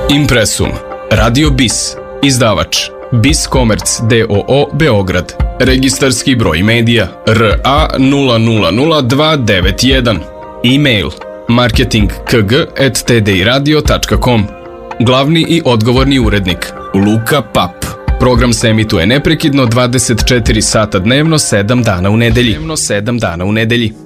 Impresum, Radio BIS, izdavač BIS Komerc d.o.o. Beograd, registarski broj medija RA 000291, e-mail marketingkg@tdiradio.com, glavni i odgovorni urednik Luka Pap. Program se emituje neprekidno 24 sata dnevno, 7 dana u nedelji.